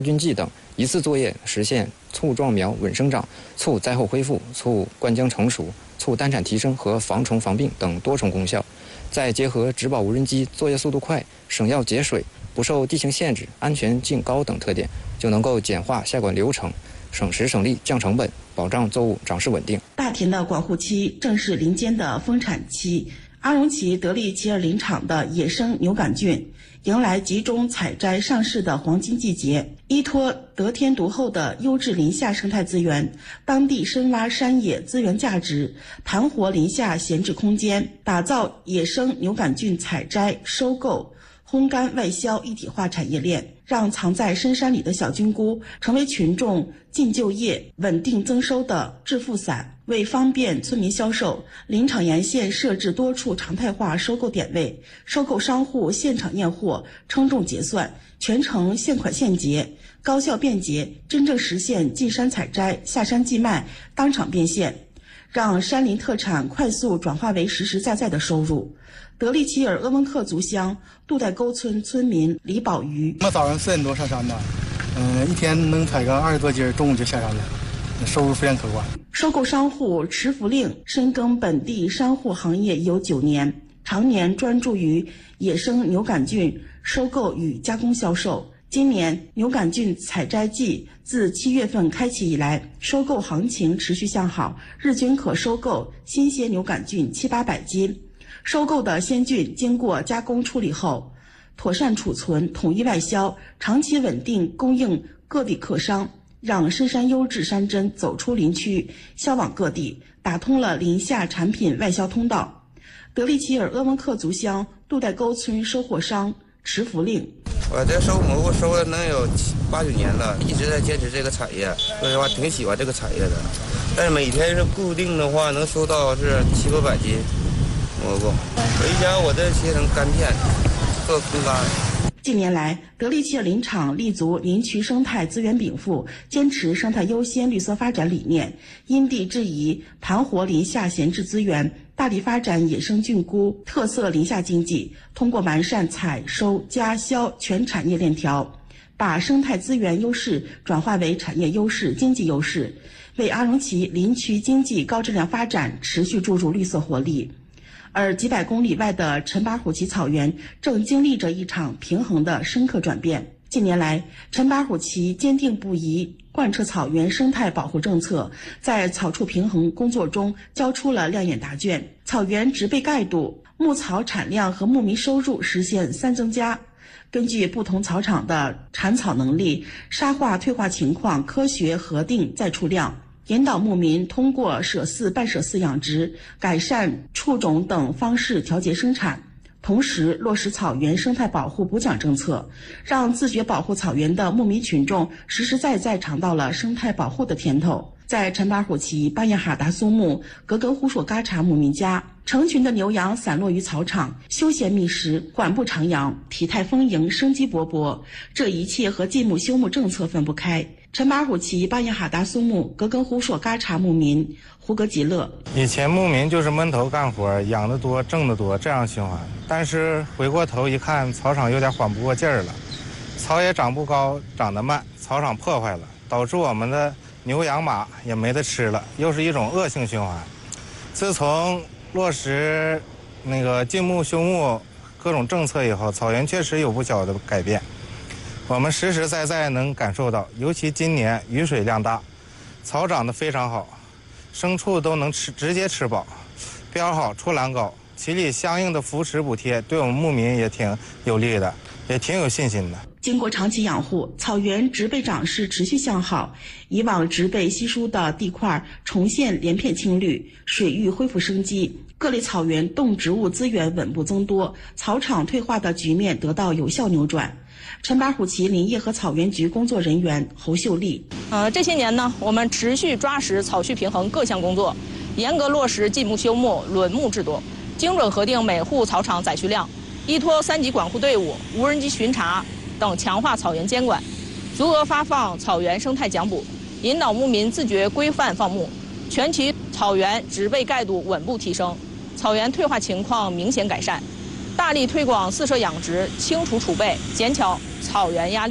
菌剂等一次作业，实现促壮苗稳生长、促灾后恢复、促灌浆成熟、促单产提升和防虫防病等多重功效。再结合植保无人机作业速度快、省药节水、不受地形限制、安全性高等特点，就能够简化下管流程，省时省力、降成本，保障作物长势稳定。 大田的管护期正是林间的丰产期。阿荣旗得利奇尔林场的野生牛杆菌迎来集中采摘上市的黄金季节，依托得天独厚的优质林下生态资源，当地深挖山野资源价值，盘活林下闲置空间，打造野生牛杆菌采摘、收购、烘干、外销一体化产业链，让藏在深山里的小菌菇成为群众进就业、稳定增收的致富伞。为方便村民销售，林场沿线设置多处常态化收购点位，收购商户现场验货、称重结算，全程现款现结，高效便捷，真正实现进山采摘、下山寄卖、当场变现，让山林特产快速转化为实实在在的收入。得利奇尔鄂温克族乡杜代沟村村民李宝瑜： 我早上4点多上山的，一天能采个20多斤，中午就下山了，收入非常可观。 收购商户池福令深耕本地山护行业已有9年，常年专注于野生牛杆菌收购与加工销售。今年牛杆菌采摘季自7月份开启以来，收购行情持续向好，日均可收购新鲜牛杆菌700-800斤。收购的鲜菌经过加工处理后，妥善储存，统一外销，长期稳定供应各地客商，让深山优质山珍走出林区，销往各地，打通了林下产品外销通道。得利奇尔鄂温克族乡杜代沟村收货商池福令： 我这收蘑菇收了能有8、9年了，一直在坚持这个产业，说实话挺喜欢这个产业的。但是每天是固定的话，能收到是700-800斤蘑菇，回家我再切成干片，做空干。 近年来，得利奇尔林场立足林区生态资源禀赋，坚持生态优先、绿色发展理念，因地制宜盘活林下闲置资源，大力发展野生菌菇特色林下经济，通过完善采收、加销全产业链条，把生态资源优势转化为产业优势、经济优势，为阿荣旗林区经济高质量发展持续注入绿色活力。而几百公里外的陈巴虎旗草原正经历着一场平衡的深刻转变。近年来，陈巴虎旗坚定不移贯彻草原生态保护政策，在草畜平衡工作中交出了亮眼答卷，草原植被盖度、牧草产量和牧民收入实现3增加。根据不同草场的产草能力、沙化退化情况，科学核定再出量，引导牧民通过舍饲、半舍饲养殖、改善畜种等方式调节生产，同时落实草原生态保护补奖政策，让自觉保护草原的牧民群众实实在在尝到了生态保护的甜头。在陈巴虎旗巴彦哈达苏木格根呼硕嘎查牧民家，成群的牛羊散落于草场，休闲觅食，缓步徜徉，体态丰盈，生机勃勃。这一切和禁牧休牧政策分不开。陈巴虎旗巴彦哈达苏木格根呼硕嘎查牧民胡格吉勒： 以前牧民就是闷头干活，养得多挣得多，这样循环。但是回过头一看，草场有点缓不过劲儿了，草也长不高，长得慢，草场破坏了，导致我们的牛羊马也没得吃了，又是一种恶性循环。自从落实禁牧休牧各种政策以后，草原确实有不小的改变，我们实实在在能感受到，尤其今年雨水量大，草长得非常好，牲畜都能直接吃饱，标好出栏高，其里相应的扶持补贴对我们牧民也挺有利的，也挺有信心的。 经过长期养护，草原植被长势持续向好，以往植被稀疏的地块重现连片青绿，水域恢复生机，各类草原动植物资源稳步增多，草场退化的局面得到有效扭转。陈巴虎旗林业和草原局工作人员侯秀丽： 这些年呢，我们持续抓实草畜平衡各项工作，严格落实禁牧休牧轮牧制度，精准核定每户草场载畜量，依托3级管护队伍、无人机巡查等强化草原监管，足额发放草原生态奖补，引导牧民自觉规范放牧，全区草原植被盖度稳步提升，草原退化情况明显改善。大力推广饲舍养殖，清除储备，减小草原压力，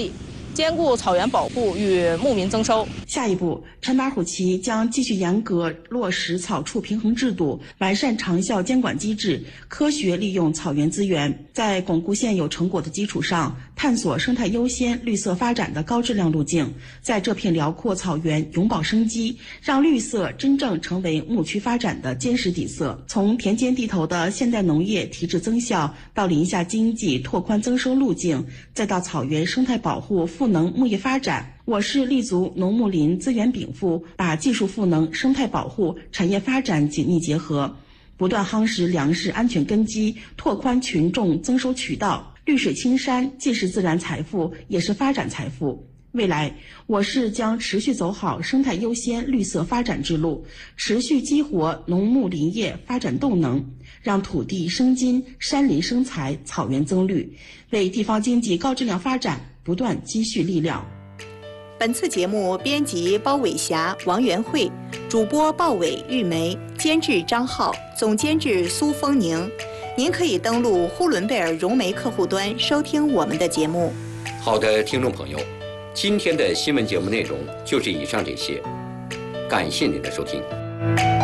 兼顾草原保护与牧民增收。 下一步，陈马虎旗将继续严格落实草畜平衡制度，完善长效监管机制，科学利用草原资源，在巩固现有成果的基础上，探索生态优先、绿色发展的高质量路径，在这片辽阔草原永葆生机，让绿色真正成为牧区发展的坚实底色。从田间地头的现代农业提质增效，到林下经济拓宽增收路径，再到草原生态保护赋能牧业发展，我市立足农牧林资源禀赋，把技术赋能、生态保护、产业发展紧密结合，不断夯实粮食安全根基，拓宽群众增收渠道。绿水青山既是自然财富，也是发展财富。未来，我市将持续走好生态优先、绿色发展之路，持续激活农牧林业发展动能，让土地生金、山林生财、草原增绿，为地方经济高质量发展不断积蓄力量。 本次节目编辑包伟霞、王元慧，主播鲍伟、玉梅，监制张浩，总监制苏丰宁。您可以登录呼伦贝尔融媒客户端收听我们的节目。 好的，听众朋友，今天的新闻节目内容就是以上这些，感谢您的收听。